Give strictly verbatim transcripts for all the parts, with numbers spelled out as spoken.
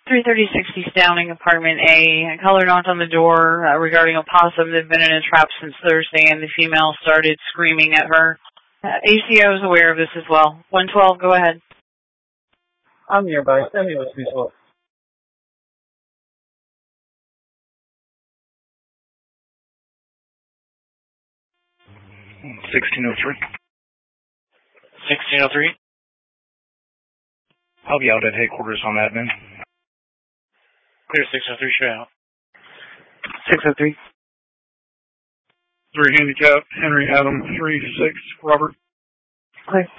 three thirty sixty Downing, Apartment A. A caller knocked on the door uh, regarding a possum that had been in a trap since Thursday, and the female started screaming at her. Uh, A C O is aware of this as well. one twelve, go ahead. I'm nearby. Send me what's useful. sixteen oh three. sixteen oh three? I'll be out at headquarters on admin. Clear six oh three, straight out. six oh three. Three handicap, Henry Adam, three six, Robert. Clear.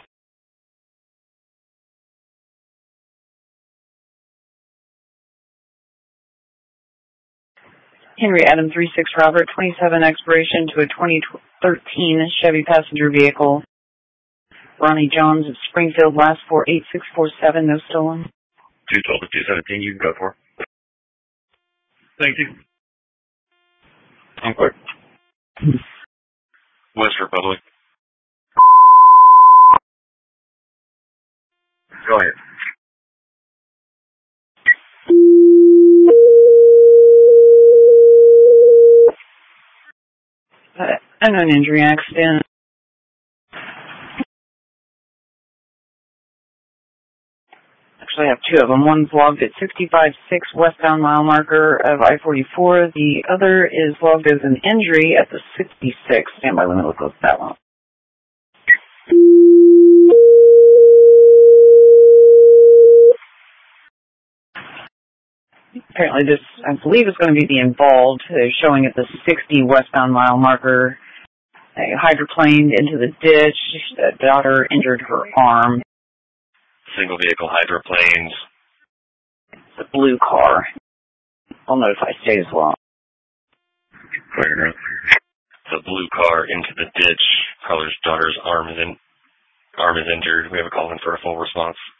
Henry Adam, three six, Robert, twenty-seven, expiration to a twenty thirteen Chevy passenger vehicle. Ronnie Jones of Springfield, last four eight six four seven, no stolen. two twelve to two seventeen, you can go for. Thank you. I'm clear. West Republic. Go ahead. Uh, unknown injury accident. Actually, I have two of them. One's logged at sixty-five six westbound mile marker of I forty-four. The other is logged as an injury at the sixty-six. Stand by, let me look at that one. Apparently this, I believe, is going to be the involved, uh, showing at the sixty westbound mile marker. A hydroplaned into the ditch. The daughter injured her arm. Single vehicle hydroplanes. It's a blue car. I'll notify state as well. Clear. The blue car into the ditch. Caller's daughter's arm is in, arm is injured. We have a call in for a full response.